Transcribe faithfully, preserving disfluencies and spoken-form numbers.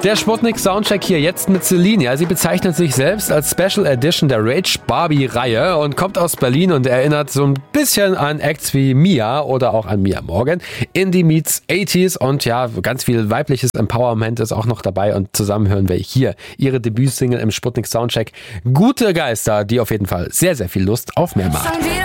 Der Sputnik Soundcheck hier jetzt mit Celine. Ja, sie bezeichnet sich selbst als Special Edition der Rage Barbie-Reihe und kommt aus Berlin und erinnert so ein bisschen an Acts wie Mia oder auch an Mia Morgan. Indie meets achtziger und ja, ganz viel weibliches Empowerment ist auch noch dabei und zusammen hören wir hier ihre Debütsingle im Sputnik Soundcheck. Gute Geister, die auf jeden Fall sehr, sehr viel Lust auf mehr macht.